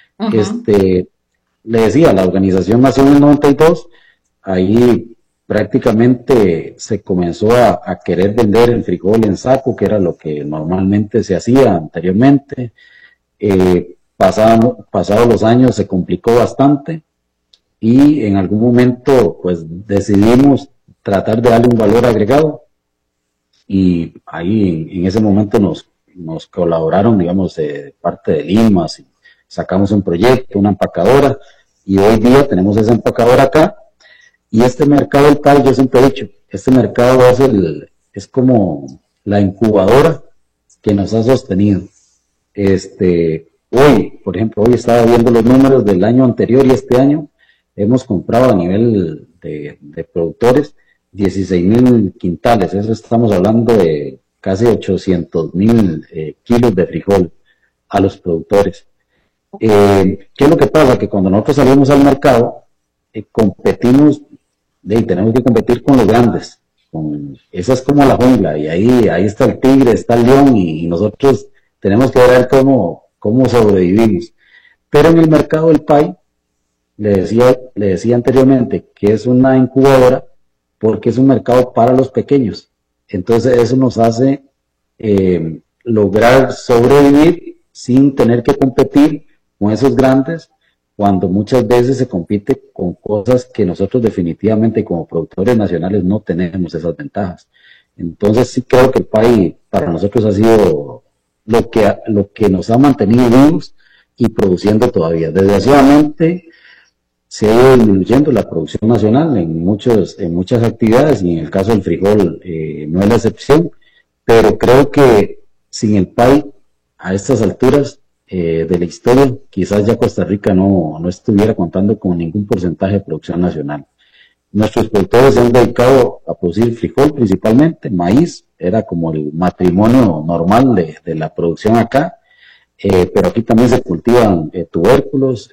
Le decía, la organización nació en el 92, ahí prácticamente se comenzó a querer vender el frijol en saco, que era lo que normalmente se hacía anteriormente. Pasados los años se complicó bastante y en algún momento pues decidimos tratar de darle un valor agregado, y ahí en ese momento nos colaboraron, digamos, de parte de Limas, y sacamos un proyecto, una empacadora, y hoy día tenemos esa empacadora acá. Y este mercado del PAI, yo siempre he dicho, este mercado es como la incubadora que nos ha sostenido. Hoy, por ejemplo, hoy estaba viendo los números del año anterior y este año hemos comprado a nivel de productores 16,000 quintales. Eso estamos hablando de casi 800,000 kilos de frijol a los productores. ¿Qué es lo que pasa? Que cuando nosotros salimos al mercado, competimos, tenemos que competir con los grandes. Esa es como la jungla, y ahí está el tigre, está el león, y nosotros tenemos que ver cómo sobrevivimos. Pero en el mercado del PAI, le decía anteriormente que es una incubadora porque es un mercado para los pequeños. Entonces eso nos hace lograr sobrevivir sin tener que competir con esos grandes, cuando muchas veces se compite con cosas que nosotros definitivamente como productores nacionales no tenemos esas ventajas. Entonces sí creo que el PAI para nosotros ha sido lo que nos ha mantenido vivos y produciendo todavía. Desgraciadamente se ha ido disminuyendo la producción nacional en muchas actividades, y en el caso del frijol no es la excepción, pero creo que sin el PAI a estas alturas de la historia, quizás ya Costa Rica no estuviera contando con ningún porcentaje de producción nacional. Nuestros productores se han dedicado a producir frijol principalmente, maíz, era como el matrimonio normal de la producción acá, pero aquí también se cultivan tubérculos,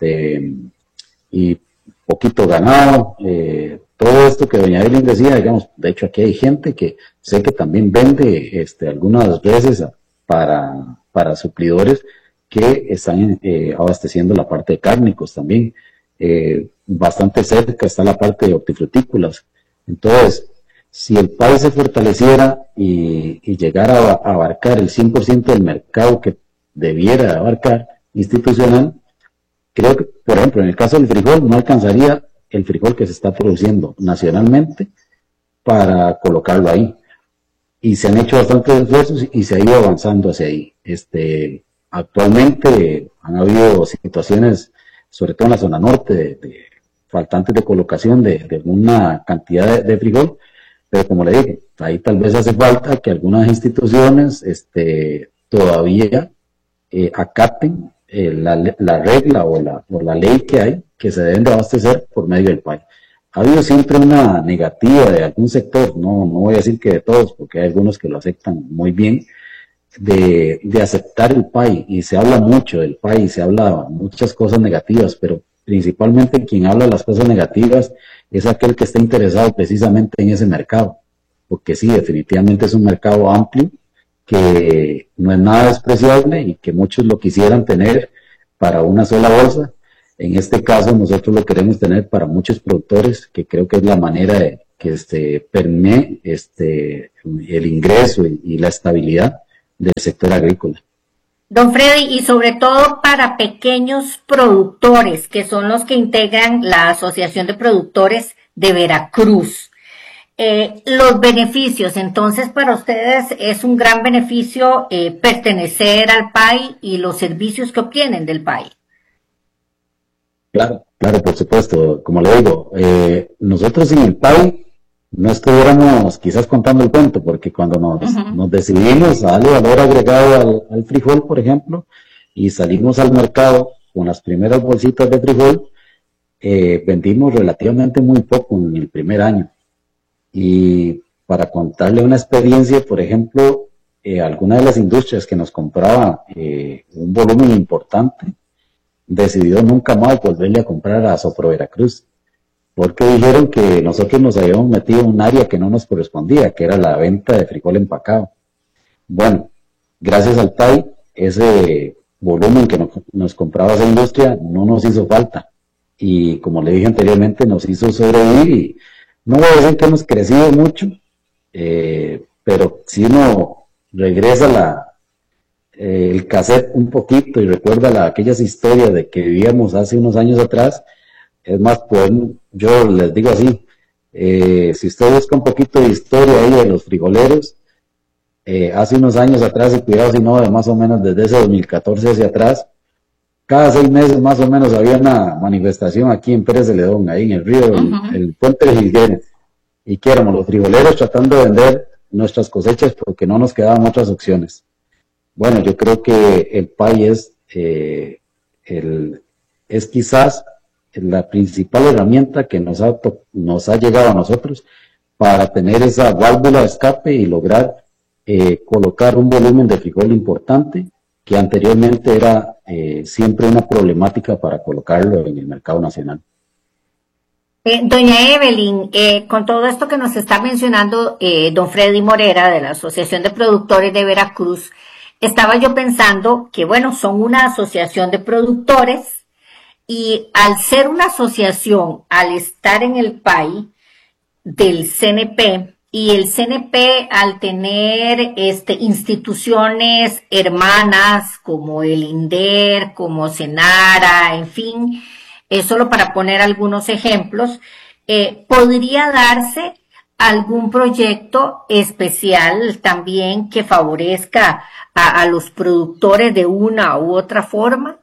y poquito ganado, todo esto que doña Evelyn decía, digamos, de hecho aquí hay gente que sé que también vende algunas veces para suplidores que están abasteciendo la parte de cárnicos también. Bastante cerca está la parte de hortifrutícolas. Entonces, si el país se fortaleciera y llegara a abarcar el 100% del mercado que debiera abarcar institucional, creo que, por ejemplo, en el caso del frijol, no alcanzaría el frijol que se está produciendo nacionalmente para colocarlo ahí. Y se han hecho bastantes esfuerzos y se ha ido avanzando hacia ahí. Actualmente han habido situaciones, sobre todo en la zona norte, de faltantes de colocación de una cantidad de frijol, pero como le dije, ahí tal vez hace falta que algunas instituciones todavía acaten la regla o la ley que hay, que se deben de abastecer por medio del PAI. Ha habido siempre una negativa de algún sector, no voy a decir que de todos, porque hay algunos que lo aceptan muy bien, de aceptar el PAI, y se habla mucho del PAI, se habla muchas cosas negativas, pero principalmente quien habla de las cosas negativas es aquel que está interesado precisamente en ese mercado, porque sí, definitivamente es un mercado amplio, que no es nada despreciable y que muchos lo quisieran tener para una sola bolsa. En este caso nosotros lo queremos tener para muchos productores, que creo que es la manera de que permee el ingreso y la estabilidad del sector agrícola. Don Freddy, y sobre todo para pequeños productores, que son los que integran la Asociación de Productores de Veracruz. Los beneficios, entonces para ustedes es un gran beneficio pertenecer al PAI y los servicios que obtienen del PAI. Claro, por supuesto. Como le digo, nosotros sin el PAI no estuviéramos quizás contando el cuento, porque cuando nos decidimos a darle valor agregado al frijol, por ejemplo, y salimos al mercado con las primeras bolsitas de frijol, vendimos relativamente muy poco en el primer año. Y para contarle una experiencia, por ejemplo, alguna de las industrias que nos compraba un volumen importante, decidió nunca más volverle a comprar a Sopro Veracruz, porque dijeron que nosotros nos habíamos metido en un área que no nos correspondía, que era la venta de frijol empacado. Bueno, gracias al PAI, ese volumen que nos compraba esa industria no nos hizo falta, y como le dije anteriormente, nos hizo sobrevivir. Y no voy a decir que hemos crecido mucho, pero si uno regresa el cassette un poquito y recuerda aquellas historias de que vivíamos hace unos años atrás, es más, pues yo les digo así, si usted busca un poquito de historia ahí de los frijoleros, hace unos años atrás, y cuidado si no, de más o menos desde ese 2014 hacia atrás, cada 6 meses más o menos había una manifestación aquí en Pérez de Ledón, ahí en el río, el puente de Jilgueres, y que éramos los frijoleros tratando de vender nuestras cosechas porque no nos quedaban otras opciones. Bueno, yo creo que el PAI es quizás la principal herramienta que nos ha llegado a nosotros para tener esa válvula de escape y lograr colocar un volumen de frijol importante, que anteriormente era siempre una problemática para colocarlo en el mercado nacional. Doña Evelyn, con todo esto que nos está mencionando don Freddy Morera de la Asociación de Productores de Veracruz, estaba yo pensando que, bueno, son una asociación de productores, y al ser una asociación, al estar en el PAI del CNP, y el CNP al tener instituciones hermanas como el INDER, como Senara, en fin, solo para poner algunos ejemplos, podría darse algún proyecto especial también que favorezca a los productores de una u otra forma.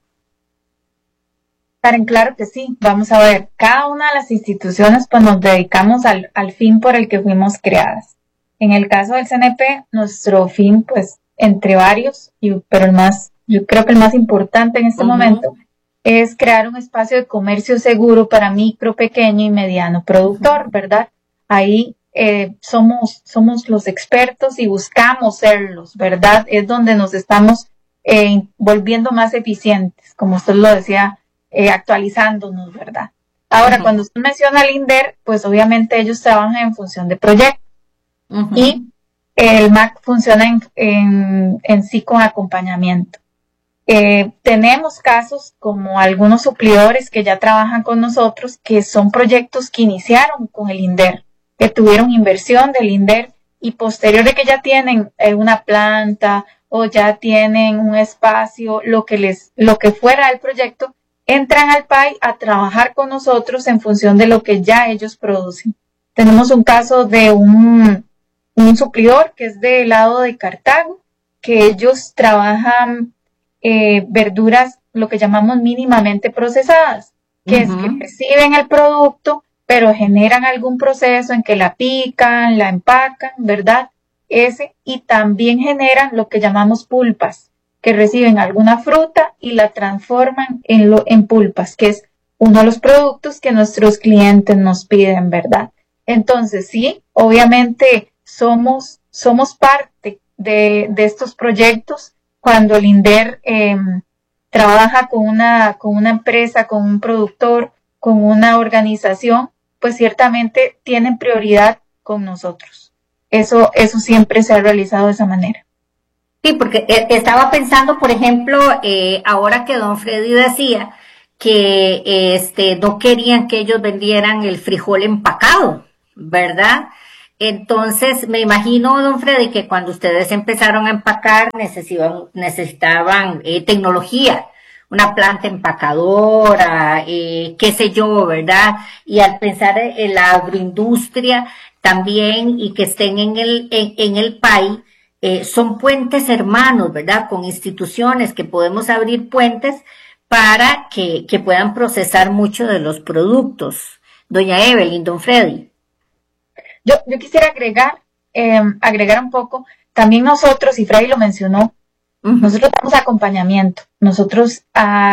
Karen, claro que sí. Vamos a ver, cada una de las instituciones pues nos dedicamos al fin por el que fuimos creadas. En el caso del CNP, nuestro fin, pues, entre varios, pero yo creo que el más importante en este momento es crear un espacio de comercio seguro para micro, pequeño y mediano productor, ¿verdad? Ahí somos los expertos y buscamos serlos, ¿verdad? Es donde nos estamos volviendo más eficientes, como usted lo decía, actualizándonos, ¿verdad? Ahora, cuando usted menciona al INDER, pues obviamente ellos trabajan en función de proyectos, y el MAC funciona en sí con acompañamiento. Tenemos casos como algunos suplidores que ya trabajan con nosotros, que son proyectos que iniciaron con el INDER, que tuvieron inversión del INDER, y posterior de que ya tienen una planta o ya tienen un espacio, lo que fuera el proyecto, entran al PAI a trabajar con nosotros en función de lo que ya ellos producen. Tenemos un caso de un suplidor que es del lado de Cartago, que ellos trabajan verduras, lo que llamamos mínimamente procesadas, que es que reciben el producto, pero generan algún proceso en que la pican, la empacan, ¿verdad? Y también generan lo que llamamos pulpas, que reciben alguna fruta y la transforman en pulpas, que es uno de los productos que nuestros clientes nos piden, ¿verdad? Entonces, sí, obviamente somos parte de estos proyectos. Cuando el INDER trabaja con una empresa, con un productor, con una organización, pues ciertamente tienen prioridad con nosotros. Eso siempre se ha realizado de esa manera. Sí, porque estaba pensando, por ejemplo, ahora que don Freddy decía que no querían que ellos vendieran el frijol empacado, ¿verdad? Entonces, me imagino, don Freddy, que cuando ustedes empezaron a empacar necesitaban tecnología, una planta empacadora, qué sé yo, ¿verdad? Y al pensar en la agroindustria también y que estén en el país, son puentes hermanos, ¿verdad? Con instituciones que podemos abrir puentes para que puedan procesar mucho de los productos. Doña Evelyn, don Freddy. Yo quisiera agregar un poco, también nosotros, y Freddy lo mencionó, nosotros damos acompañamiento. Nosotros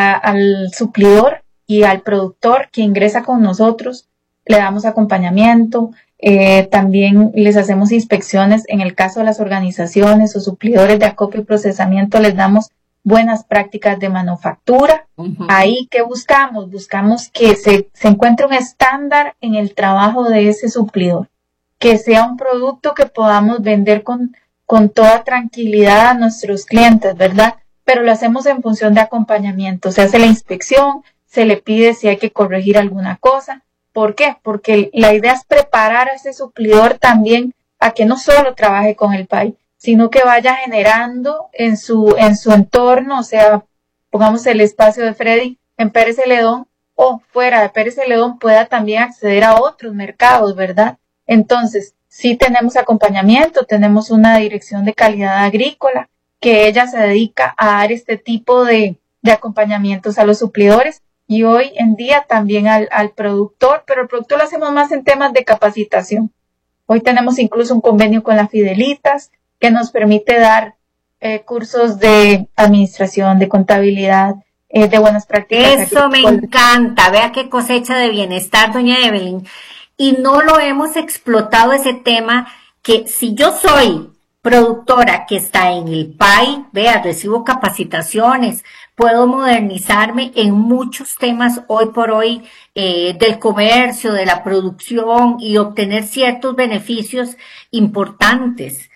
al suplidor y al productor que ingresa con nosotros, le damos acompañamiento, también les hacemos inspecciones. En el caso de las organizaciones o suplidores de acopio y procesamiento, les damos buenas prácticas de manufactura. Ahí, ¿qué buscamos? Buscamos que se encuentre un estándar en el trabajo de ese suplidor, que sea un producto que podamos vender con toda tranquilidad a nuestros clientes, ¿verdad? Pero lo hacemos en función de acompañamiento. Se hace la inspección, se le pide si hay que corregir alguna cosa. ¿Por qué? Porque la idea es preparar a ese suplidor también a que no solo trabaje con el país, sino que vaya generando en su entorno, o sea, pongamos el espacio de Freddy en Pérez Celedón, o fuera de Pérez Celedón pueda también acceder a otros mercados, ¿verdad? Entonces, sí tenemos acompañamiento, tenemos una dirección de calidad agrícola que ella se dedica a dar este tipo de acompañamientos a los suplidores y hoy en día también al productor, pero el productor lo hacemos más en temas de capacitación. Hoy tenemos incluso un convenio con la Fidelitas que nos permite dar cursos de administración, de contabilidad, de buenas prácticas. Eso me encanta, vea qué cosecha de bienestar, doña Evelyn. Y no lo hemos explotado ese tema, que si yo soy productora que está en el PAI, vea, recibo capacitaciones, puedo modernizarme en muchos temas hoy por hoy del comercio, de la producción y obtener ciertos beneficios importantes.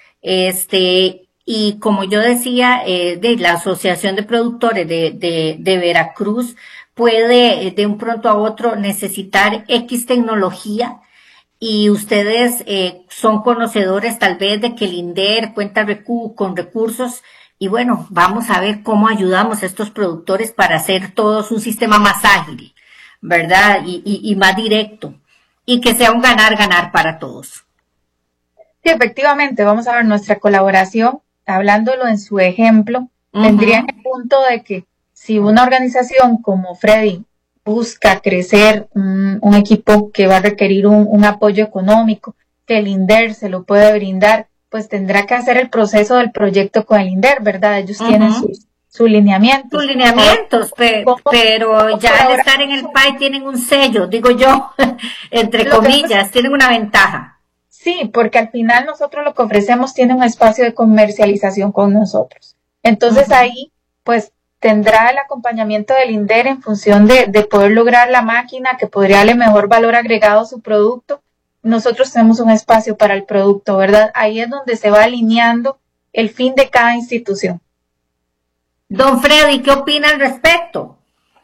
Y como yo decía, de la Asociación de Productores de Veracruz, puede de un pronto a otro necesitar X tecnología y ustedes son conocedores tal vez de que el INDER cuenta con recursos y bueno, vamos a ver cómo ayudamos a estos productores para hacer todos un sistema más ágil, ¿verdad? Y más directo y que sea un ganar-ganar para todos. Sí, efectivamente, vamos a ver nuestra colaboración, hablándolo en su ejemplo, vendría en el punto de que si una organización como Freddy busca crecer un equipo que va a requerir un apoyo económico, que el INDER se lo puede brindar, pues tendrá que hacer el proceso del proyecto con el INDER, ¿verdad? Ellos tienen sus lineamientos. Sus lineamientos, pero ya al estar en el PAI tienen un sello, digo yo, entre comillas, tienen una ventaja. Sí, porque al final nosotros lo que ofrecemos tiene un espacio de comercialización con nosotros. Entonces ahí, pues, tendrá el acompañamiento del INDER en función de poder lograr la máquina que podría darle mejor valor agregado a su producto. Nosotros tenemos un espacio para el producto, ¿verdad? Ahí es donde se va alineando el fin de cada institución. Don Freddy, ¿qué opina al respecto?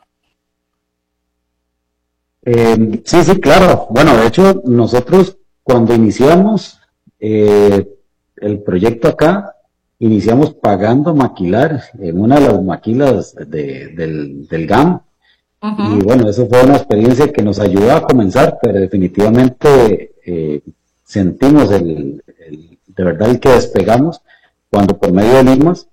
Sí, claro. Bueno, de hecho, nosotros cuando iniciamos el proyecto acá, iniciamos pagando maquilar en una de las maquilas del GAM. Y bueno, eso fue una experiencia que nos ayudó a comenzar, pero definitivamente sentimos de verdad el que despegamos cuando por medio de Limas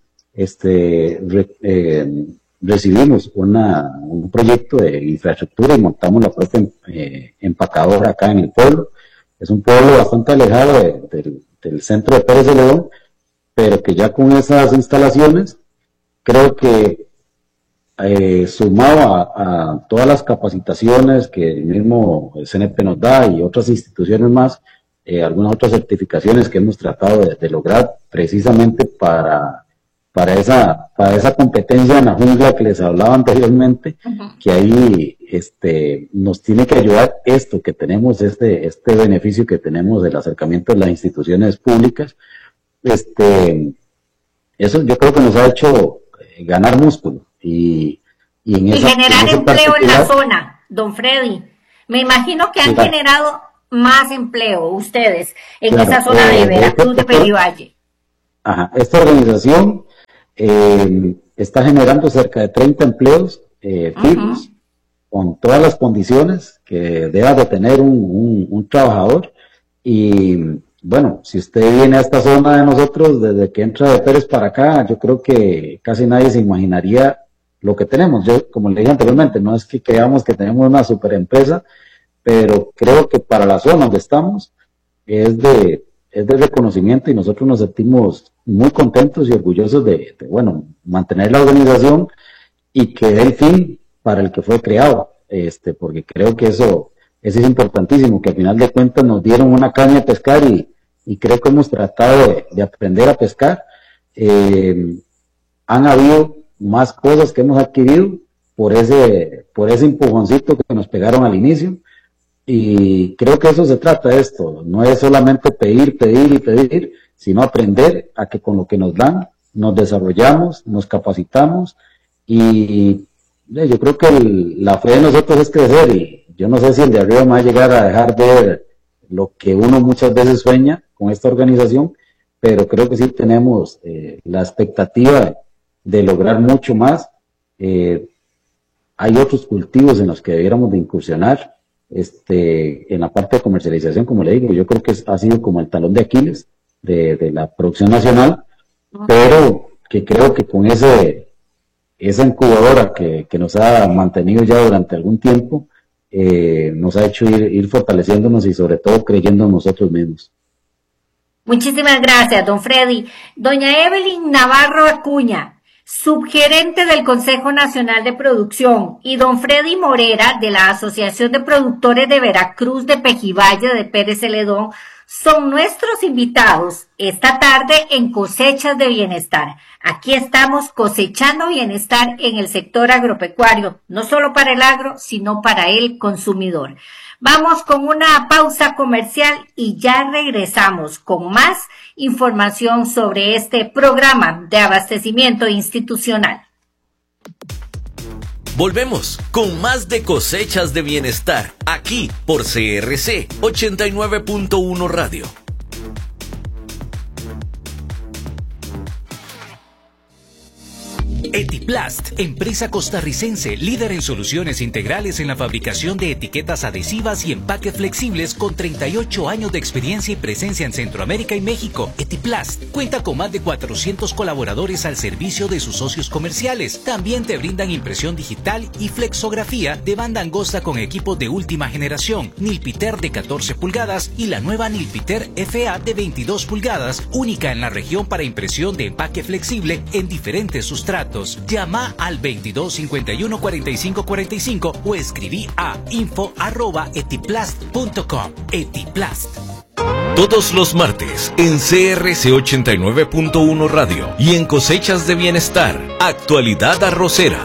recibimos un proyecto de infraestructura y montamos la propia empacadora acá en el pueblo. Es un pueblo bastante alejado del centro de Pérez Celedón, pero que ya con esas instalaciones creo que sumado a todas las capacitaciones que el mismo CNP nos da y otras instituciones más, algunas otras certificaciones que hemos tratado de lograr precisamente para esa competencia en la jungla que les hablaba anteriormente, que ahí nos tiene que ayudar esto que tenemos, este beneficio que tenemos del acercamiento de las instituciones públicas. Eso yo creo que nos ha hecho ganar músculo y generar empleo en la zona, don Freddy. Me imagino que han generado más empleo ustedes en esa zona de Veracruz, de Perivalle. Ajá, esta organización está generando cerca de 30 empleos fijos, con todas las condiciones que deba de tener un trabajador. Y bueno, si usted viene a esta zona de nosotros, desde que entra de Pérez para acá, yo creo que casi nadie se imaginaría lo que tenemos. Yo, como le dije anteriormente, no es que creamos que tenemos una super empresa, pero creo que para la zona donde estamos es de reconocimiento y nosotros nos sentimos muy contentos y orgullosos de mantener la organización y que dé el fin para el que fue creado, porque creo que eso es importantísimo, que al final de cuentas nos dieron una caña de pescar y creo que hemos tratado de aprender a pescar. Han habido más cosas que hemos adquirido por ese empujoncito que nos pegaron al inicio, y creo que eso se trata de esto, no es solamente pedir, sino aprender a que con lo que nos dan, nos desarrollamos, nos capacitamos, y yo creo que la fe de nosotros es crecer, y yo no sé si el de arriba me va a llegar a dejar ver lo que uno muchas veces sueña con esta organización, pero creo que sí tenemos la expectativa de lograr mucho más. Hay otros cultivos en los que debiéramos de incursionar, en la parte de comercialización, como le digo, yo creo que ha sido como el talón de Aquiles de la producción nacional, pero que creo que con esa incubadora que nos ha mantenido ya durante algún tiempo, nos ha hecho ir fortaleciéndonos y sobre todo creyendo en nosotros mismos. Muchísimas gracias, don Freddy. Doña Evelyn Navarro Acuña, subgerente del Consejo Nacional de Producción, y don Freddy Morera, de la Asociación de Productores de Veracruz de Pejivalle de Pérez Celedón, son nuestros invitados esta tarde en Cosechas de Bienestar. Aquí estamos cosechando bienestar en el sector agropecuario, no solo para el agro, sino para el consumidor. Vamos con una pausa comercial y ya regresamos con más información sobre este programa de abastecimiento institucional. Volvemos con más de Cosechas de Bienestar, aquí por CRC 89.1 Radio. Etiplast, empresa costarricense líder en soluciones integrales en la fabricación de etiquetas adhesivas y empaques flexibles con 38 años de experiencia y presencia en Centroamérica y México. Etiplast cuenta con más de 400 colaboradores al servicio de sus socios comerciales. También te brindan impresión digital y flexografía de banda angosta con equipos de última generación, Nilpiter de 14 pulgadas y la nueva Nilpiter FA de 22 pulgadas, única en la región para impresión de empaque flexible en diferentes sustratos. Llama al 22 51 45 45 o escribí a info@etiplast.com. Etiplast. Todos los martes en CRC 89.1 Radio y en Cosechas de Bienestar, actualidad arrocera.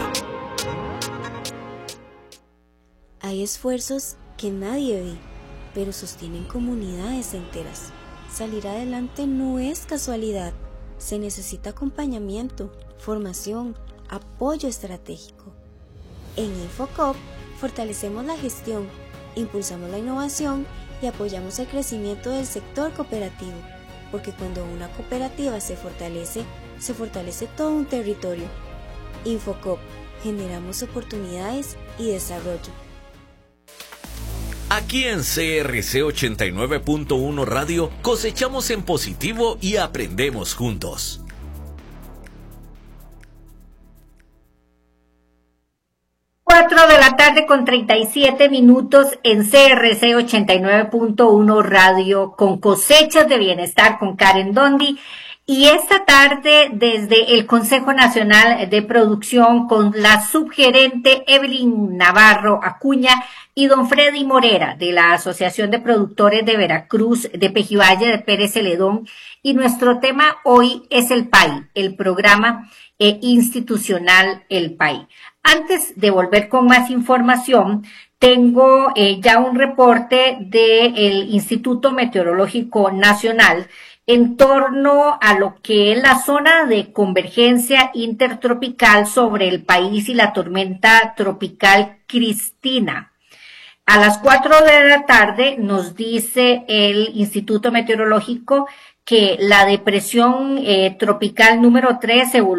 Hay esfuerzos que nadie ve, pero sostienen comunidades enteras. Salir adelante no es casualidad, se necesita acompañamiento, formación, apoyo estratégico. En Infocop fortalecemos la gestión, impulsamos la innovación y apoyamos el crecimiento del sector cooperativo, porque cuando una cooperativa se fortalece todo un territorio. Infocop, generamos oportunidades y desarrollo. Aquí en CRC 89.1 Radio cosechamos en positivo y aprendemos juntos. De la tarde con 37 minutos en CRC 89.1 Radio con Cosechas de Bienestar con Karen Dondi. Y esta tarde, desde el Consejo Nacional de Producción, con la subgerente Evelyn Navarro Acuña y don Freddy Morera, de la Asociación de Productores de Veracruz, de Pejivalle de Pérez Celedón. Y nuestro tema hoy es el PAI, el programa institucional El PAI. Antes de volver con más información, tengo ya un reporte del Instituto Meteorológico Nacional en torno a lo que es la zona de convergencia intertropical sobre el país y la tormenta tropical Cristina. A las 4 de la tarde nos dice el Instituto Meteorológico que la depresión tropical número 3 evoluciona